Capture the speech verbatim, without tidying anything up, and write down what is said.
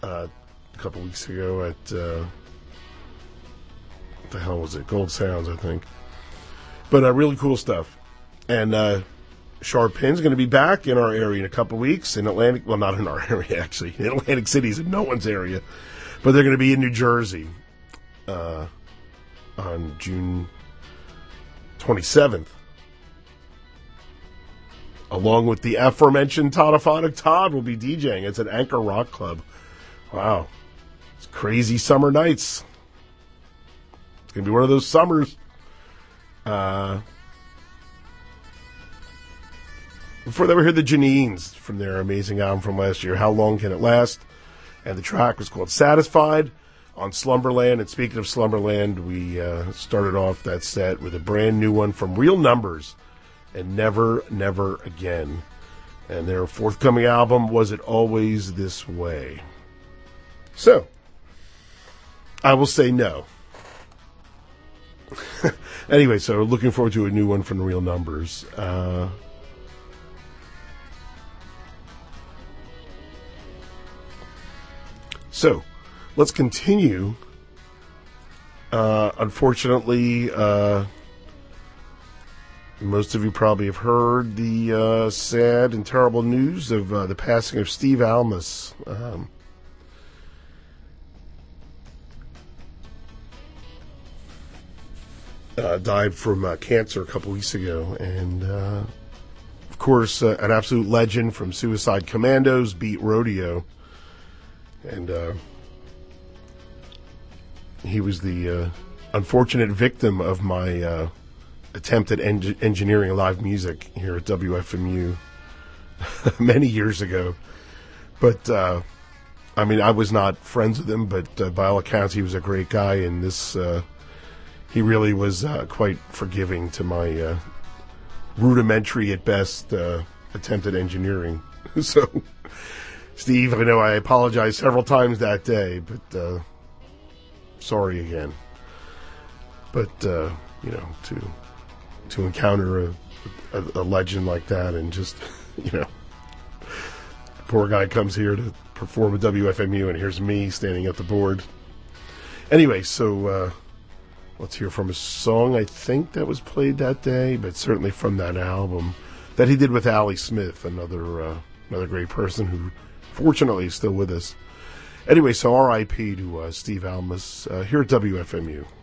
uh, a couple weeks ago at, uh, what the hell was it? Gold Sounds, I think. But uh, really cool stuff. And uh, Sharp Pin's going to be back in our area in a couple weeks in Atlantic. Well, not in our area, actually. In Atlantic City's in no one's area. But they're going to be in New Jersey uh, on June twenty-seventh. Along with the aforementioned Toddophonic Todd will be DJing. It's at Anchor Rock Club. Wow. It's crazy summer nights. It's going to be one of those summers. Uh, before that, we heard the Janines from their amazing album from last year, How Long Can It Last? And the track was called Satisfied on Slumberland. And speaking of Slumberland, we uh, started off that set with a brand new one from Real Numbers and Never, Never Again. And their forthcoming album, Was It Always This Way? So, I will say no. Anyway, so looking forward to a new one from Real Numbers. Uh, so, let's continue. Uh, unfortunately, uh, most of you probably have heard the uh, sad and terrible news of uh, the passing of Steve Almus. Um, uh, died from uh, cancer a couple weeks ago. And, uh, of course, uh, an absolute legend from Suicide Commandos, Beat Rodeo. And uh, he was the uh, unfortunate victim of my uh, attempt at en- engineering live music here at W F M U many years ago. But, uh, I mean, I was not friends with him, but uh, by all accounts, he was a great guy, and this, uh, he really was uh, quite forgiving to my uh, rudimentary, at best, uh, attempt at engineering. So, Steve, I know I apologized several times that day, but uh, sorry again. But, uh, you know, to to encounter a, a, a legend like that and just, you know, poor guy comes here to perform at W F M U and here's me standing at the board. Anyway, so uh, let's hear from a song I think that was played that day, but certainly from that album that he did with Allie Smith, another uh, another great person who fortunately is still with us. Anyway, so R I P to uh, Steve Almus uh, here at W F M U.